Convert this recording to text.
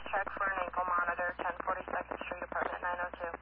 check for an ankle monitor, 1042nd Street, apartment 902.